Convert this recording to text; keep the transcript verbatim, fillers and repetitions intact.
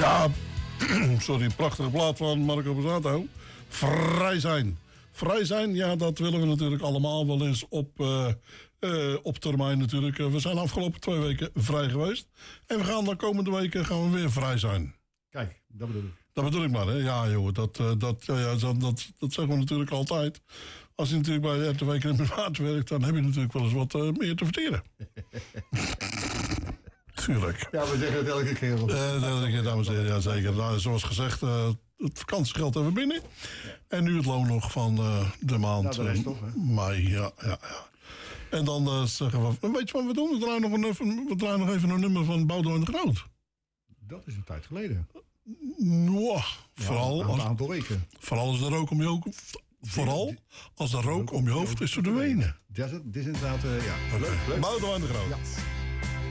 Ja, sorry, prachtige plaat van Marco Borsato. Vrij zijn. Vrij zijn, ja, dat willen we natuurlijk allemaal wel eens op, uh, uh, op termijn natuurlijk. Uh, we zijn afgelopen twee weken vrij geweest. En we gaan de komende weken gaan we weer vrij zijn. Kijk, dat bedoel ik. Dat bedoel ik maar, hè. Ja, joh, dat, uh, dat, uh, ja, dat, dat, dat zeggen we natuurlijk altijd. Als je natuurlijk bij R T W in het water werkt, dan heb je natuurlijk wel eens wat uh, meer te verteren. Tuurlijk. Ja, we zeggen het elke keer. Uh, elke keer, dames en heren, ja, zeker. Nou, zoals gezegd, uh, het vakantiegeld hebben we binnen. Ja. En nu het loon nog van uh, de maand nou, de rest toch, hè? mei. Ja, ja, ja. En dan uh, zeggen we, weet je wat we doen? We draaien nog, een, we draaien nog even een nummer van Boudewijn de Groot. Dat is een tijd geleden. Wow, vooral, ja, een als, aantal weken. Vooral als de rook om je hoofd, vooral als de rook om je hoofd is verdwenen. Dit is inderdaad, uh, ja. Okay. Leuk, leuk. Boudewijn de Groot. Ja.